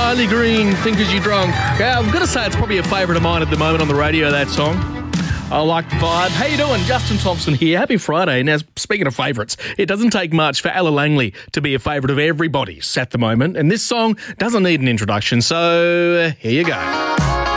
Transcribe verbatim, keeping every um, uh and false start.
Charlie Green, Think As You Drunk. Yeah, I've got to say it's probably a favourite of mine at the moment on the radio, that song. I like the vibe. How you doing? Justin Thompson here. Happy Friday. Now, speaking of favourites, it doesn't take much for Ella Langley to be a favourite of everybody's at the moment, and this song doesn't need an introduction, so here you go.